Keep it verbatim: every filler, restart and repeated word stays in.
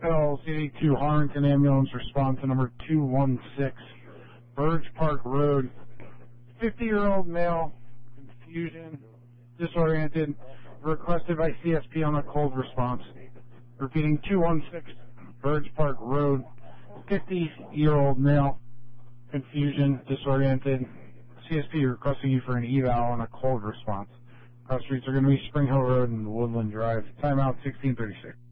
L C to Harrington Ambulance, respond to number two one six, Burge Park Road. fifty-year-old male, confusion, disoriented, requested by C S P on a cold response. Repeating, two one six, Burge Park Road. fifty-year-old male, confusion, disoriented. C S P requesting you for an eval on a cold response. Cross streets are going to be Spring Hill Road and Woodland Drive. Timeout sixteen thirty-six.